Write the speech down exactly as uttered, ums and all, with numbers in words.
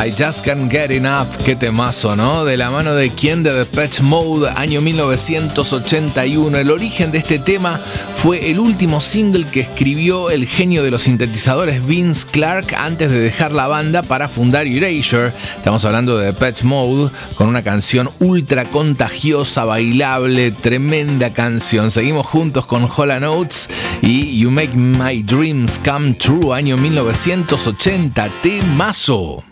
I Just Can't Get Enough, qué temazo, ¿no? De la mano de quién, de Depeche Mode, año mil novecientos ochenta y uno. El origen de este tema fue el último single que escribió el genio de los sintetizadores Vince Clarke antes de dejar la banda para fundar Erasure. Estamos hablando de Depeche Mode, con una canción ultra contagiosa, bailable, tremenda canción. Seguimos juntos con Hall and Oates y You Make My Dreams Come True, año mil novecientos ochenta. Temazo.